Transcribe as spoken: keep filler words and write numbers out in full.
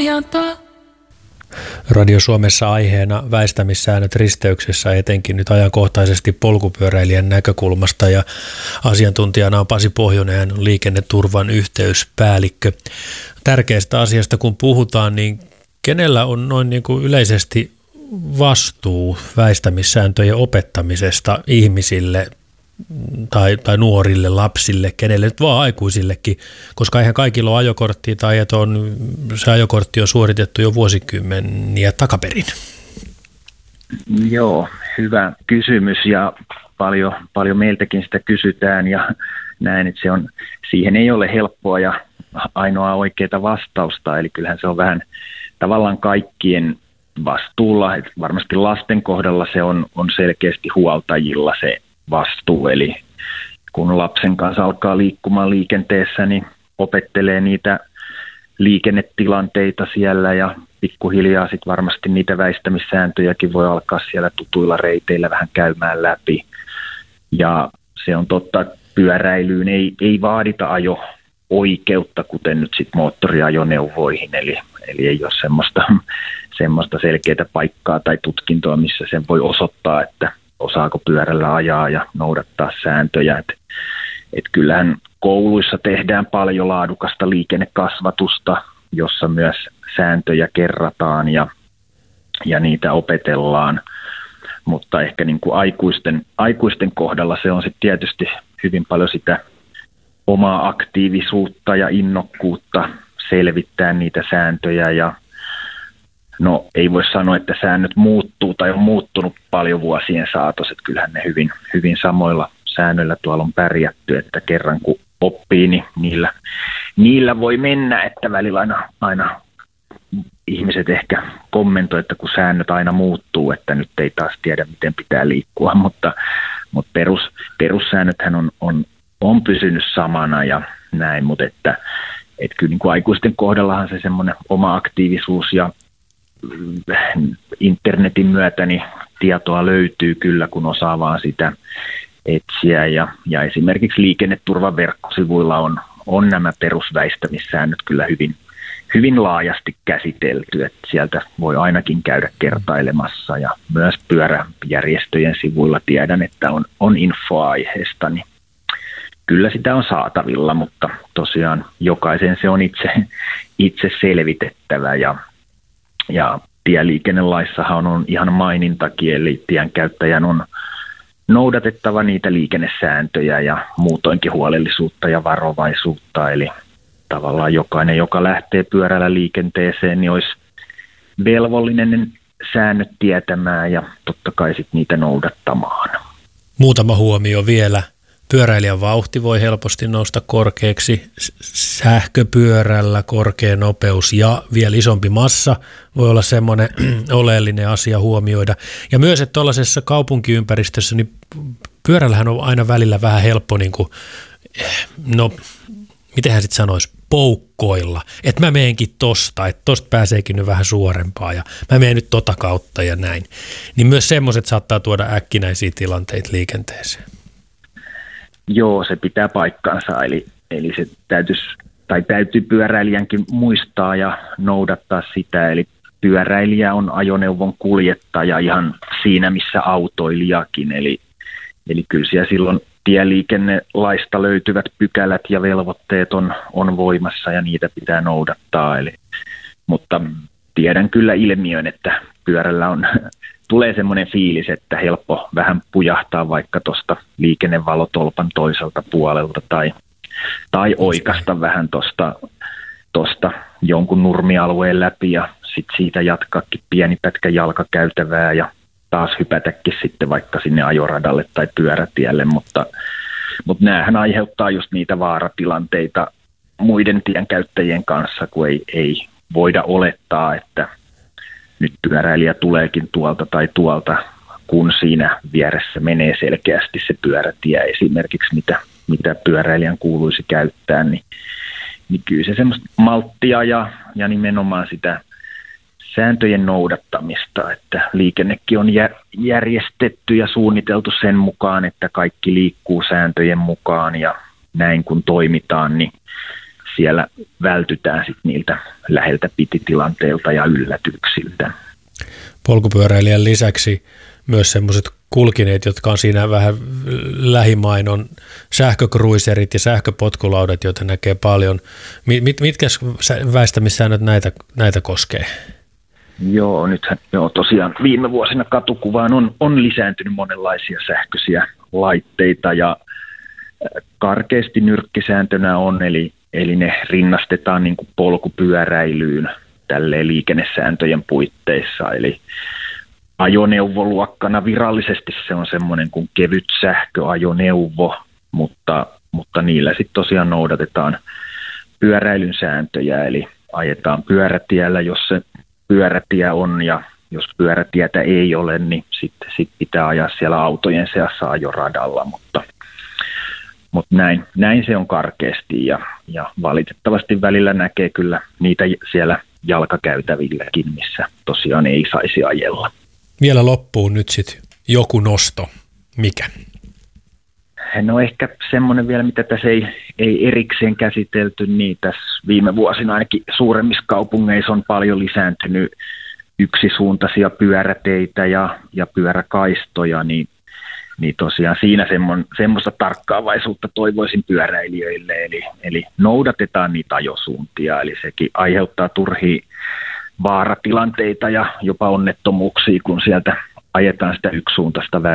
pohjalta. Radio Suomessa aiheena väistämissäännöt risteyksessä, etenkin nyt ajankohtaisesti polkupyöräilijän näkökulmasta, ja asiantuntijana on Pasi Pohjonen, hän on liikenneturvan yhteyspäällikkö. Tärkeästä asiasta kun puhutaan, niin kenellä on noin niin kuin yleisesti vastuu väistämissääntöjen opettamisesta ihmisille tai, tai nuorille, lapsille, kenelle nyt vaan aikuisillekin, koska eihän kaikilla ole ajokorttia tai että on, se ajokortti on suoritettu jo vuosikymmeniä takaperin. Joo, hyvä kysymys ja paljon, paljon meiltäkin sitä kysytään ja näin, että se on, siihen ei ole helppoa ja ainoa oikeaa vastausta, eli kyllähän se on vähän tavallaan kaikkien vastuulla, että varmasti lasten kohdalla se on, on selkeästi huoltajilla se vastuu, eli kun lapsen kanssa alkaa liikkumaan liikenteessä, niin opettelee niitä liikennetilanteita siellä ja pikkuhiljaa sitten varmasti niitä väistämissääntöjäkin voi alkaa siellä tutuilla reiteillä vähän käymään läpi. Ja se on totta, että pyöräilyyn ei, ei vaadita ajo-oikeutta, kuten nyt sitten moottoriajoneuvoihin, eli, eli ei ole semmoista, semmoista selkeää paikkaa tai tutkintoa, missä sen voi osoittaa, että osaako pyörällä ajaa ja noudattaa sääntöjä. Et, et kyllähän kouluissa tehdään paljon laadukasta liikennekasvatusta, jossa myös sääntöjä kerrataan ja, ja niitä opetellaan. Mutta ehkä niin kuin aikuisten, aikuisten kohdalla se on sitten tietysti hyvin paljon sitä omaa aktiivisuutta ja innokkuutta selvittää niitä sääntöjä ja no ei voi sanoa, että säännöt muuttuu tai on muuttunut paljon vuosien saatossa, että kyllähän ne hyvin, hyvin samoilla säännöillä tuolla on pärjätty, että kerran kun oppii, niin niillä, niillä voi mennä, että välillä aina, aina ihmiset ehkä kommentoivat, että kun säännöt aina muuttuu, että nyt ei taas tiedä, miten pitää liikkua, mutta, mutta perus, perussäännöthän on, on, on pysynyt samana ja näin, mutta että, että kyllä niin kuin aikuisten kohdallahan se semmoinen oma aktiivisuus ja internetin myötä niin tietoa löytyy kyllä, kun osaa vaan sitä etsiä ja, ja esimerkiksi liikenneturvan verkkosivuilla on, on nämä perusväistämissäännöt kyllä hyvin, hyvin laajasti käsitelty, että sieltä voi ainakin käydä kertailemassa ja myös pyöräjärjestöjen sivuilla tiedän, että on, on infoa aiheesta, niin kyllä sitä on saatavilla, mutta tosiaan jokaisen se on itse, itse selvitettävä ja Ja tieliikennelaissahan on ihan mainintakin, eli tienkäyttäjän on noudatettava niitä liikennesääntöjä ja muutoinkin huolellisuutta ja varovaisuutta. Eli tavallaan jokainen, joka lähtee pyörällä liikenteeseen, niin olisi velvollinen säännöt tietämään ja totta kai sitten niitä noudattamaan. Muutama huomio vielä. Pyöräilijän vauhti voi helposti nousta korkeaksi, sähköpyörällä korkea nopeus ja vielä isompi massa voi olla semmoinen oleellinen asia huomioida. Ja myös, että tuollaisessa kaupunkiympäristössä niin pyörällähän on aina välillä vähän helppo, niin kuin, no mitenhän sitten sanoisi, poukkoilla. Että mä meenkin tosta, että tosta pääseekin nyt vähän suorempaa ja mä meen nyt tota kautta ja näin. Niin myös semmoiset saattaa tuoda äkkinäisiä tilanteita liikenteeseen. Joo, se pitää paikkansa, eli, eli se täytyisi, tai täytyy pyöräilijänkin muistaa ja noudattaa sitä, eli pyöräilijä on ajoneuvon kuljettaja ihan siinä, missä autoilijakin, eli, eli kyllä siellä silloin tieliikennelaista löytyvät pykälät ja velvoitteet on, on voimassa ja niitä pitää noudattaa, eli, mutta tiedän kyllä ilmiön, että pyörällä on tulee semmoinen fiilis, että helppo vähän pujahtaa vaikka tuosta liikennevalotolpan toiselta puolelta tai, tai oikasta vähän tuosta tosta jonkun nurmialueen läpi ja sitten siitä jatkaakin pieni pätkä jalkakäytävää ja taas hypätäkin sitten vaikka sinne ajoradalle tai pyörätielle, mutta, mutta näähän aiheuttaa just niitä vaaratilanteita muiden tienkäyttäjien kanssa, kun ei, ei voida olettaa, että nyt pyöräilijä tuleekin tuolta tai tuolta, kun siinä vieressä menee selkeästi se pyörätie esimerkiksi, mitä, mitä pyöräilijän kuuluisi käyttää, niin, niin kyllä se semmoista malttia ja, ja nimenomaan sitä sääntöjen noudattamista, että liikennekin on järjestetty ja suunniteltu sen mukaan, että kaikki liikkuu sääntöjen mukaan ja näin kun toimitaan, niin siellä vältytään sit niiltä läheltä pititilanteilta ja yllätyksiltä. Polkupyöräilijän lisäksi myös semmoiset kulkineet, jotka on siinä vähän lähimain, on sähkökruiserit ja sähköpotkulaudat, joita näkee paljon. Mit, mitkä väistämissäännöt näitä, näitä koskee? Joo, nythän joo, tosiaan viime vuosina katukuvaan on, on lisääntynyt monenlaisia sähköisiä laitteita ja karkeasti nyrkkisääntönä on, eli, eli ne rinnastetaan niin kuin polkupyöräilyyn tälleen liikennesääntöjen puitteissa, eli ajoneuvoluokkana virallisesti se on semmoinen kuin kevyt sähköajoneuvo, mutta, mutta niillä sitten tosiaan noudatetaan pyöräilyn sääntöjä, eli ajetaan pyörätiellä, jos se pyörätie on, ja jos pyörätietä ei ole, niin sitten sit pitää ajaa siellä autojen seassa ajoradalla, mutta, mutta näin, näin se on karkeasti, ja, ja valitettavasti välillä näkee kyllä niitä siellä jalkakäytävilläkin, missä tosiaan ei saisi ajella. Vielä loppuun nyt sitten joku nosto. Mikä? No ehkä semmoinen vielä, mitä tässä ei, ei erikseen käsitelty, niin tässä viime vuosina ainakin suuremmissa kaupungeissa on paljon lisääntynyt yksisuuntaisia pyöräteitä ja, ja pyöräkaistoja, niin, niin tosiaan siinä semmoista tarkkaavaisuutta toivoisin pyöräilijöille, eli, eli noudatetaan niitä ajosuuntia, eli sekin aiheuttaa turhia vaaratilanteita ja jopa onnettomuuksia, kun sieltä ajetaan sitä yksisuuntaista